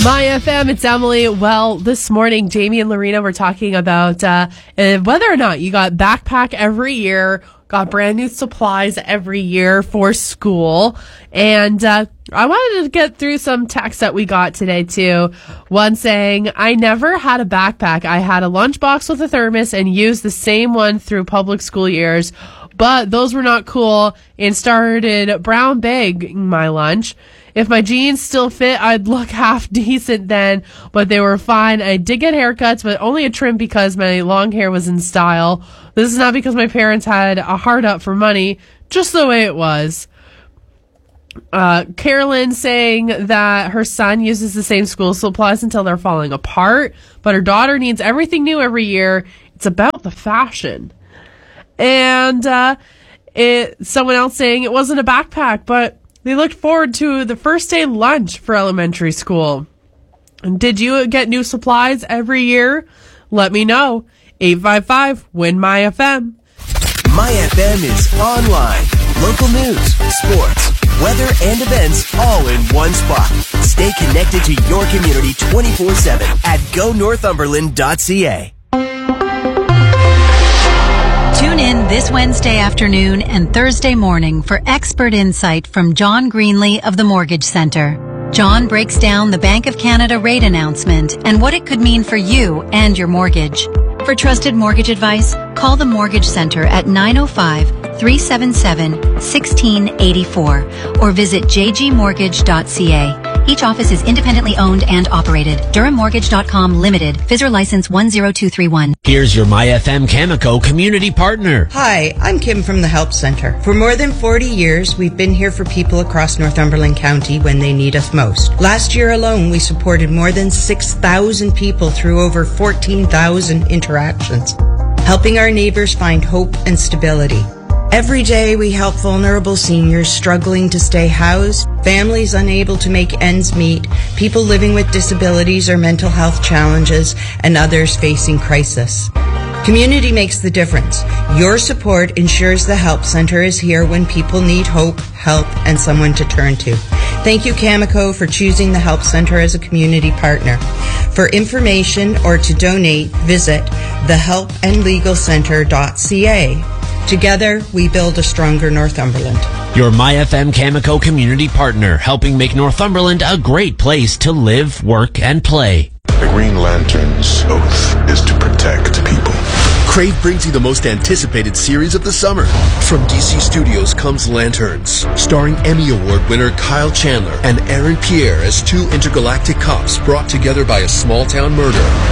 My FM, it's Emily. Well, this morning, Jamie and Lorena were talking about whether or not you got backpack every year, got brand new supplies every year for school. And I wanted to get through some texts that we got today, too. One saying, I never had a backpack. I had a lunchbox with a thermos and used the same one through public school years. But those were not cool and started brown bagging my lunch. If my jeans still fit, I'd look half decent then, but they were fine. I did get haircuts, but only a trim because my long hair was in style. This is not because my parents had a hard up for money, just the way it was. Carolyn saying that her son uses the same school supplies until they're falling apart, but her daughter needs everything new every year. It's about the fashion. And someone else saying it wasn't a backpack, but they looked forward to the first day lunch for elementary school. And did you get new supplies every year? Let me know. 855-WIN-MY-FM. MyFM is online. Local news, sports, weather, and events all in one spot. Stay connected to your community 24/7 at GoNorthumberland.ca. Tune in this Wednesday afternoon and Thursday morning for expert insight from John Greenlee of the Mortgage Centre. John breaks down the Bank of Canada rate announcement and what it could mean for you and your mortgage. For trusted mortgage advice, call the Mortgage Centre at 905-377-1684 or visit jgmortgage.ca. Each office is independently owned and operated. DurhamMortgage.com Limited. FSR license 10231. Here's your MyFM Cameco community partner. Hi, I'm Kim from the Help Centre. For more than 40 years, we've been here for people across Northumberland County when they need us most. Last year alone, we supported more than 6,000 people through over 14,000 interactions, helping our neighbours find hope and stability. Every day we help vulnerable seniors struggling to stay housed, families unable to make ends meet, people living with disabilities or mental health challenges, and others facing crisis. Community makes the difference. Your support ensures the Help Centre is here when people need hope, help, and someone to turn to. Thank you, Cameco, for choosing the Help Centre as a community partner. For information or to donate, visit thehelpandlegalcentre.ca. Together, we build a stronger Northumberland. Your MyFM Cameco community partner, helping make Northumberland a great place to live, work, and play. The Green Lantern's oath is to protect people. Crave brings you the most anticipated series of the summer. From DC Studios comes Lanterns, starring Emmy Award winner Kyle Chandler and Aaron Pierre as two intergalactic cops brought together by a small-town murder.